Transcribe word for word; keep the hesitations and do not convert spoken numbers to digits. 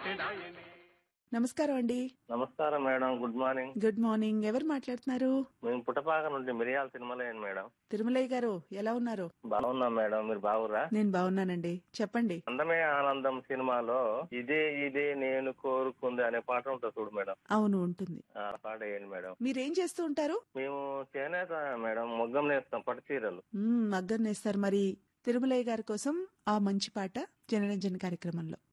నమస్కారం అండి. నమస్కారం madam, good morning. Good morning. ఎవరు మాట్లాడుతున్నారు? మేము పుట్టపాక నుండి మిరియాల తిరుమలయ్యన్ మేడం. తిరుమలయ్య గారు ఎలా ఉన్నారు? బాగున్నాం మేడం, మీరు బాగురా? నేను బాగున్నానండి, చెప్పండి. అందమే ఆనందం సినిమాలో ఇదే ఇదే నేను కోరుకుంది అనే పాట ఉంటుంది చూడు మేడం. అవును, ఉంటుంది. ఆ పాట వేయండి మేడం. మీరేం చేస్తూ ఉంటారు? మేము చేనేత మేడం, మొగ్గం నేస్తాం, పట్టు చీరలు. మ్మ్, మగ్గం నేస్తారు. మరి తిరుమలయ్య గారి కోసం ఆ మంచి పాట జనరంజన్ కార్యక్రమంలో.